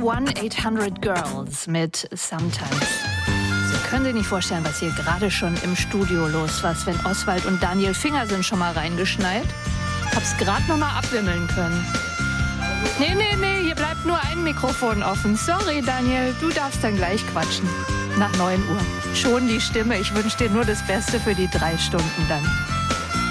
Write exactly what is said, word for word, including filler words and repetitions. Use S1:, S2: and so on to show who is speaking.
S1: one eight hundred girls mit Sometimes. Sie können sich nicht vorstellen, was hier gerade schon im Studio los war, wenn Oswald und Daniel Finger sind schon mal reingeschneit. Hab's gerade noch mal abwimmeln können. Nee, nee, nee, hier bleibt nur ein Mikrofon offen. Sorry, Daniel, du darfst dann gleich quatschen. Nach neun Uhr. Schon die Stimme. Ich wünsche dir nur das Beste für die drei Stunden dann.